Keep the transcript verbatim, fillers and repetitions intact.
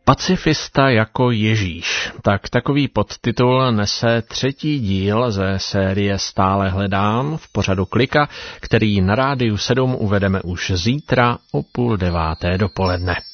Pacifista jako Ježíš. Tak takový podtitul nese třetí díl ze série Stále hledám v pořadu Klika, který na Rádiu sedm uvedeme už zítra o půl deváté dopoledne.